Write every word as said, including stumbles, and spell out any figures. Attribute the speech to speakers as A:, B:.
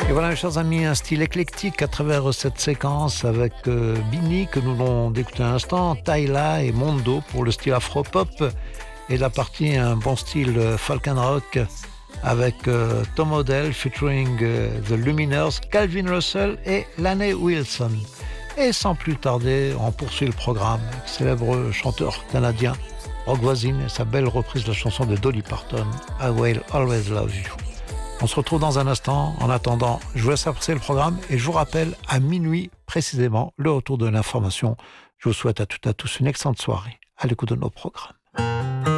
A: Et voilà, mes chers amis, un style éclectique à travers cette séquence avec euh, Bini que nous allons d'écouter un instant, Tyla et Mondo pour le style afro-pop et la partie un bon style euh, folk and rock avec euh, Tom Odell featuring euh, The Lumineers, Calvin Russell et Lainey Wilson. Et sans plus tarder, on poursuit le programme avec le célèbre chanteur canadien Rock Voisine et sa belle reprise de la chanson de Dolly Parton, I Will Always Love You. On se retrouve dans un instant. En attendant, je vous laisse apprécier le programme et je vous rappelle à minuit précisément le retour de l'information. Je vous souhaite à toutes et à tous une excellente soirée à l'écoute de nos programmes.